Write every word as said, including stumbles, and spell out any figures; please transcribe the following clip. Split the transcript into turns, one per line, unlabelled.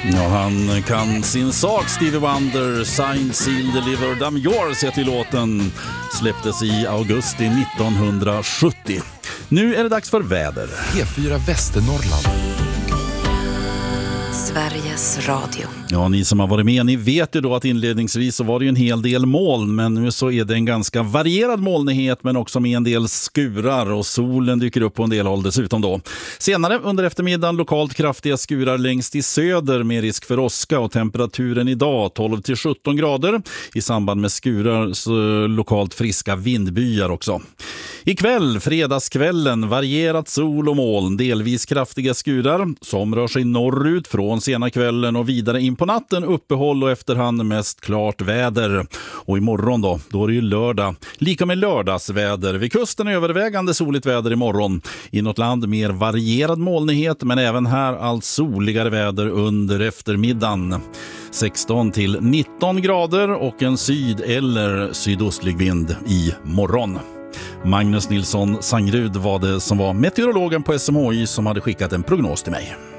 Ja, han kan sin sak, Stevie Wonder. Signed, sealed, delivered, I'm yours heter låten. Släpptes i augusti nittonhundrasjuttio. Nu är det dags för väder.
P fyra Västernorrland.
Sveriges Radio.
Ja, ni som har varit med, ni vet ju då att inledningsvis så var det ju en hel del moln, men nu så är det en ganska varierad molnighet, men också med en del skurar, och solen dyker upp på en del håll dessutom då. Senare under eftermiddagen lokalt kraftiga skurar längst i söder med risk för åska, och temperaturen idag tolv till sjutton grader. I samband med skurar så lokalt friska vindbyar också. Ikväll, fredagskvällen, varierat sol och moln, delvis kraftiga skurar som rör sig norrut från sena kvällen och vidare in på natten, uppehåll och efterhand mest klart väder. Och imorgon då, då är det ju lördag. Lika med lördagsväder. Vid kusten övervägande soligt väder imorgon. I något land mer varierad molnighet, men även här allt soligare väder under eftermiddagen. sexton till nitton grader och en syd- eller sydostlig vind i morgon. Magnus Nilsson Sangrud var det som var meteorologen på S M H I som hade skickat en prognos till mig.